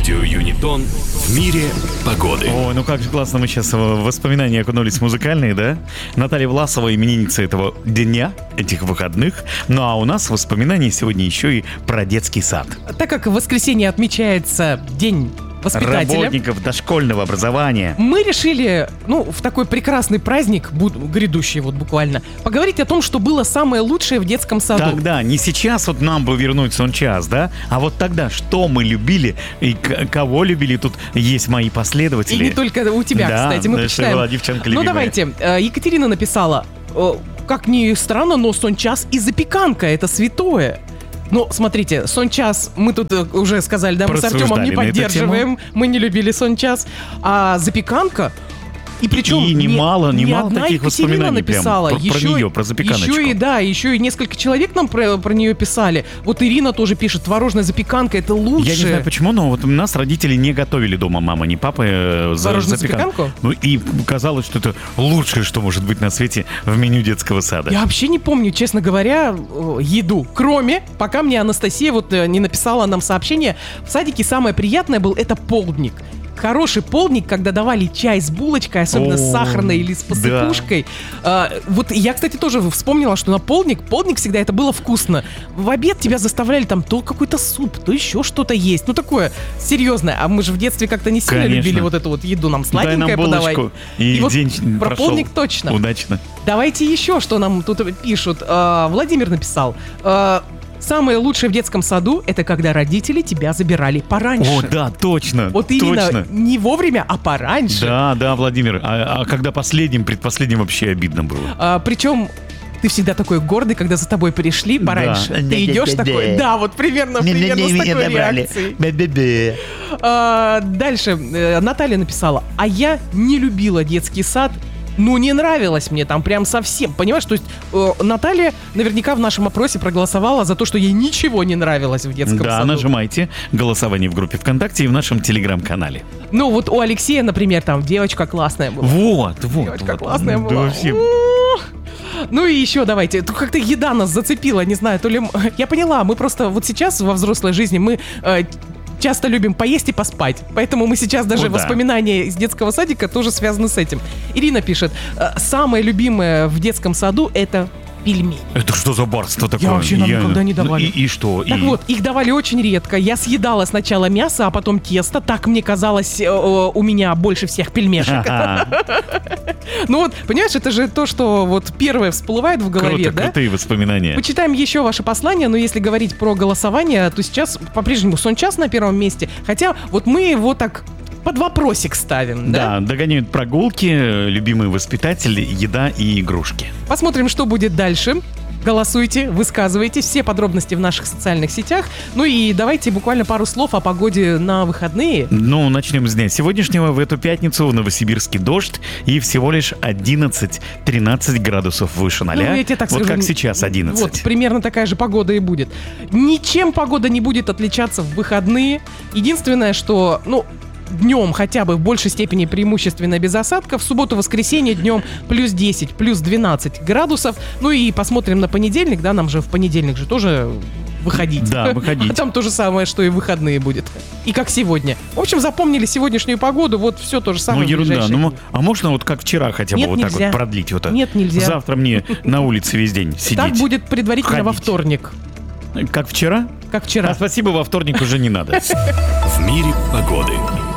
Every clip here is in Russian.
Радио Юнитон в мире погоды. Ой, ну как же классно мы сейчас в воспоминания окунулись музыкальные, да? Наталья Власова, именинница этого дня, этих выходных. Ну а у нас воспоминания сегодня еще и про детский сад. Так как в воскресенье отмечается День воспитателя, работников дошкольного образования, мы решили, в такой прекрасный праздник, грядущий вот буквально, поговорить о том, что было самое лучшее в детском саду. Тогда, не сейчас вот нам бы вернуть сон час, да? А вот тогда, что мы любили и кого любили, тут есть мои последователи. И не только у тебя, да, кстати, мы почитаем. Была девчонка любимая. Давайте, Екатерина написала, как ни странно, но сон час и запеканка — это святое. Смотрите, сон час, мы тут уже сказали, да, мы с Артемом не поддерживаем, мы не любили сон час, а запеканка, и причем и немало одна таких Екатерина воспоминаний написала, прям, про нее, про запеканочку. Еще и несколько человек нам про нее писали. Вот Ирина тоже пишет, творожная запеканка — это лучше. Я не знаю почему, но вот у нас родители не готовили дома, мама, ни папа, творожную запеканку. И казалось, что это лучшее, что может быть на свете в меню детского сада. Я вообще не помню, честно говоря, еду. Кроме, пока мне Анастасия не написала нам сообщение, в садике самое приятное был это полдник. Хороший полдник, когда давали чай с булочкой, особенно с сахарной или с посыпушкой. Да. Я, кстати, тоже вспомнила, что на полдник всегда это было вкусно. В обед тебя заставляли там то какой-то суп, то еще что-то есть. Такое серьезное. А мы же в детстве как-то не сильно любили вот эту вот еду. Нам сладенькое подавай. И вот день про полдник точно. Удачно. Давайте еще, что нам тут пишут. Владимир написал. Самое лучшее в детском саду — это когда родители тебя забирали пораньше. О, да, точно. Вот именно не вовремя, а пораньше. Да, Владимир. А когда предпоследним вообще обидно было. Причем ты всегда такой гордый, когда за тобой пришли пораньше. Да. Ты идешь такой, да, вот примерно с такой реакцией. Дальше Наталья написала, а я не любила детский сад. Не нравилось мне там прям совсем, понимаешь? То есть Наталья наверняка в нашем опросе проголосовала за то, что ей ничего не нравилось в детском саду. Да, нажимайте голосование в группе ВКонтакте и в нашем телеграм-канале. Вот у Алексея, например, там девочка классная была. Вот. Девочка классная была. И еще давайте, тут как-то еда нас зацепила, не знаю, то ли... Я поняла, мы просто вот сейчас во взрослой жизни мы... часто любим поесть и поспать. Поэтому мы сейчас даже воспоминания из детского садика тоже связаны с этим. Ирина пишет, самое любимое в детском саду — это пельмени. Это что за барство такое? Вообще нам никогда не давали. И что? Так вот, их давали очень редко. Я съедала сначала мясо, а потом тесто. Так мне казалось, у меня больше всех пельмешек. Понимаешь, это же то, что первое всплывает в голове, да? Крутые воспоминания. Почитаем еще ваши послания, но если говорить про голосование, то сейчас по-прежнему сон час на первом месте. Хотя мы его так под вопросик ставим, да? Да, догоняют прогулки, любимые воспитатели, еда и игрушки. Посмотрим, что будет дальше. Голосуйте, высказывайте, все подробности в наших социальных сетях. И давайте буквально пару слов о погоде на выходные. Начнем с дня сегодняшнего. В эту пятницу в Новосибирске дождь и всего лишь 11-13 градусов выше 0. Я тебе так скажу, как сейчас 11. Примерно такая же погода и будет. Ничем погода не будет отличаться в выходные. Единственное, что, днем хотя бы в большей степени преимущественно без осадков. В субботу-воскресенье днем плюс 10, плюс 12 градусов. И посмотрим на понедельник, да, нам же в понедельник же тоже выходить. Да, выходить. А там то же самое, что и в выходные будет. И как сегодня. В общем, запомнили сегодняшнюю погоду, все то же самое. Ерунда. А можно как вчера хотя бы нельзя. Так вот продлить? Нет, нельзя. Завтра мне на улице весь день сидеть. Так будет предварительно во вторник. Как вчера? Как вчера. Спасибо, во вторник уже не надо. В мире погоды.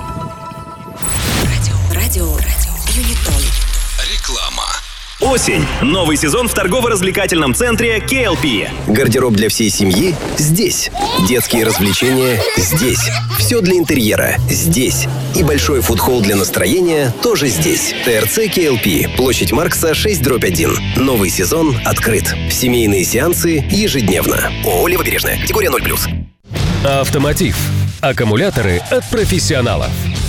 Радио Юнитон. Реклама. Осень. Новый сезон в торгово-развлекательном центре KLP. Гардероб для всей семьи здесь. Детские развлечения здесь. Все для интерьера здесь. И большой фудхолл для настроения тоже здесь. ТРЦ KLP. Площадь Маркса 6/1. Новый сезон открыт. Семейные сеансы ежедневно. ООО «Левобережная». Категория 0+. Автомотив. Аккумуляторы от профессионалов.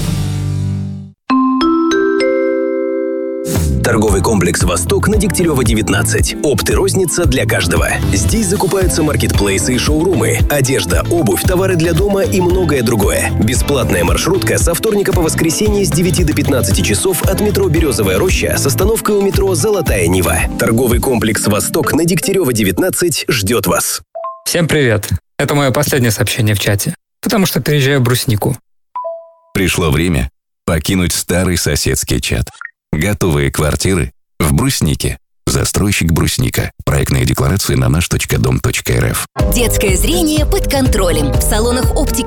Торговый комплекс «Восток» на Дегтярева, 19. Опт и розница для каждого. Здесь закупаются маркетплейсы и шоурумы, одежда, обувь, товары для дома и многое другое. Бесплатная маршрутка со вторника по воскресенье с 9 до 15 часов от метро «Березовая роща» с остановкой у метро «Золотая Нива». Торговый комплекс «Восток» на Дегтярева, 19 ждет вас. Всем привет. Это мое последнее сообщение в чате, потому что переезжаю в Бруснику. Пришло время покинуть старый соседский чат. Готовые квартиры в Бруснике. Застройщик Брусника. Проектные декларации на наш.дом.рф. Детское зрение под контролем. В салонах оптики